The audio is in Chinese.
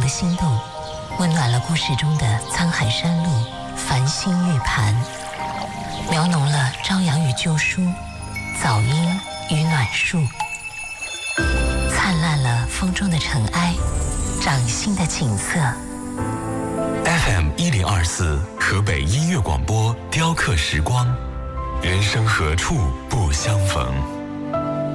了心动，温暖了故事中的沧海山路、繁星玉盘，描浓了朝阳与旧书、早莺与暖树，灿烂了风中的尘埃、掌心的景色。 FM 1024河北音乐广播，雕刻时光，人生何处不相逢。